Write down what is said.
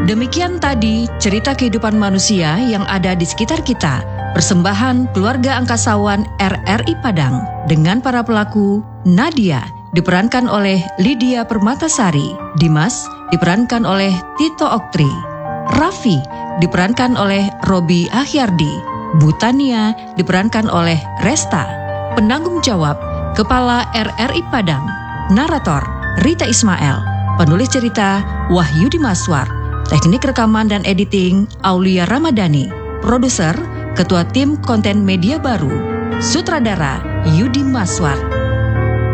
Demikian tadi cerita kehidupan manusia yang ada di sekitar kita. Persembahan keluarga Angkasawan RRI Padang dengan para pelaku Nadia diperankan oleh Lydia Permatasari, Dimas diperankan oleh Tito Oktri, Raffi diperankan oleh Robi Ahyardi, Butania diperankan oleh Resta. Penanggung jawab Kepala RRI Padang, Narator Rita Ismail, penulis cerita Wahyudi Maswar, teknik rekaman dan editing Aulia Ramadhani, produser Ketua Tim Konten Media Baru, Sutradara Yudi Maswar.